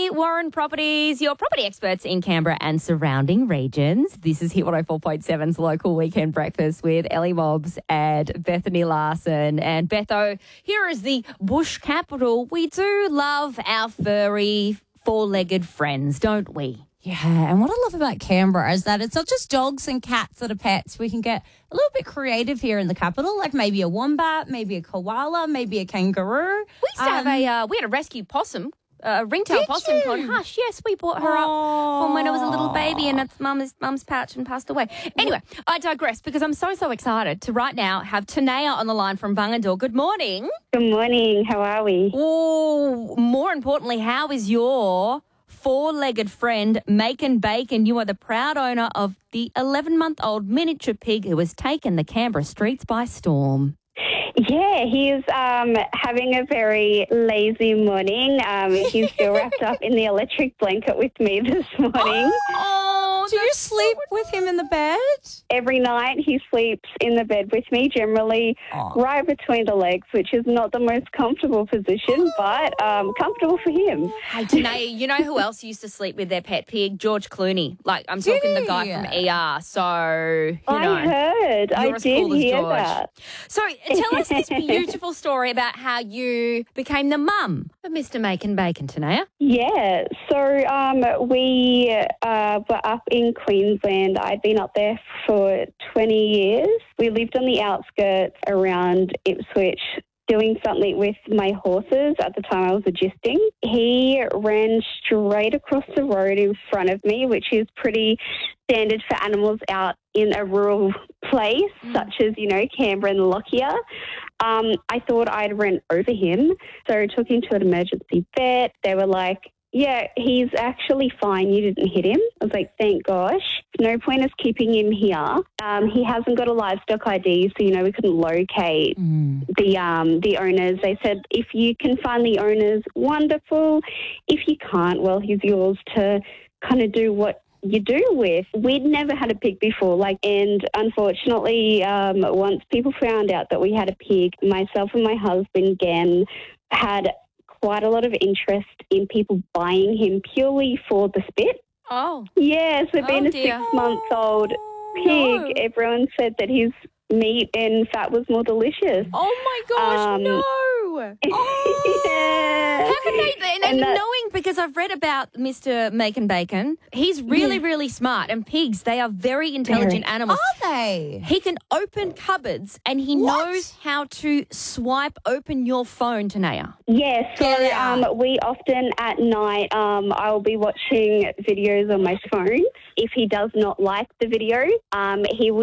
Warren Properties, your property experts in Canberra and surrounding regions. This is Hit 104.7's local weekend breakfast with Ellie Mobbs and Bethany Larson. And Betho, here is the bush capital. We do love our furry, four-legged friends, don't we? Yeah, and what I love about Canberra is that it's not just dogs and cats that are pets. We can get a little bit creative here in the capital, like maybe a wombat, maybe a koala, maybe a kangaroo. We used to have we had a rescue possum, a ringtail possum called Hush. Yes, we brought her up from when it was a little baby and its mum's pouch and passed away. Anyway, I digress because I'm so excited to right now have Tanea on the line from Bungendore. Good morning. Good morning. How are we? Oh, more importantly, how is your four-legged friend, Macon Bacon? You are the proud owner of the 11-month-old miniature pig who has taken the Canberra streets by storm. Yeah, he's having a very lazy morning. He's still wrapped up in the electric blanket with me this morning. Do you sleep with him in the bed? Every night he sleeps in the bed with me, generally right between the legs, which is not the most comfortable position, but comfortable for him. Hey, Tanea, you know who else used to sleep with their pet pig? George Clooney. Like, I'm talking the guy from ER. So, you know. I heard. I did hear that. So, tell us this beautiful story about how you became the mum of Mr. Macon Bacon, Tanea. Yeah, so we were up in Queensland. I'd been up there for 20 years. We lived on the outskirts around Ipswich doing something with my horses. At the time I was adjusting. He ran straight across the road in front of me, which is pretty standard for animals out in a rural place, such as, Canberra and Lockyer. I thought I'd run over him, so I took him to an emergency vet. They were like, yeah, he's actually fine. You didn't hit him. I was like, thank gosh. No point us keeping him here. He hasn't got a livestock ID, so, we couldn't locate the owners. They said, if you can find the owners, wonderful. If you can't, well, he's yours to kind of do what you do with. We'd never had a pig before, and unfortunately, once people found out that we had a pig, myself and my husband, Gen, had quite a lot of interest in people buying him purely for the spit. Oh. Yeah, so being a dear. 6-month-old pig, everyone said that his meat and fat was more delicious. Oh, my gosh, no. Yeah. How can they, and knowing, because I've read about Mr. Macon Bacon, he's really smart, and pigs, they are very intelligent animals. Are they? He can open cupboards, and he knows how to swipe open your phone, Tanea. Yeah, so we often at night, I'll be watching videos on my phone. If he does not like the video, he will